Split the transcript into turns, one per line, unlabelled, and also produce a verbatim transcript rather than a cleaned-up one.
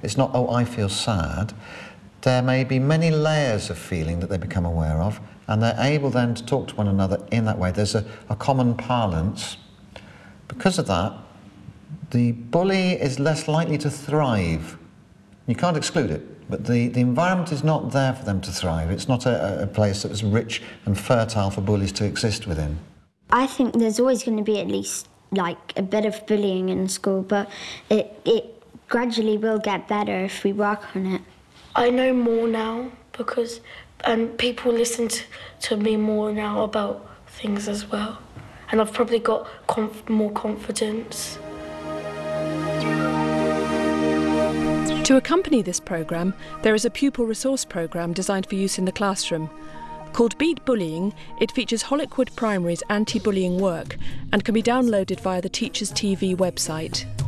It's not, oh, I feel sad. There may be many layers of feeling that they become aware of, and they're able then to talk to one another in that way. There's a, a common parlance. Because of that, the bully is less likely to thrive. You can't exclude it, but the, the environment is not there for them to thrive. It's not a, a place that is rich and fertile for bullies to exist within.
I think there's always going to be at least like a bit of bullying in school, but it, it gradually will get better if we work on it.
I know more now because and people listen to, to me more now about things as well. And I've probably got conf more confidence.
To accompany this programme, there is a pupil resource programme designed for use in the classroom. Called Beat Bullying, it features Holwickwood Primary's anti-bullying work and can be downloaded via the Teachers T V website.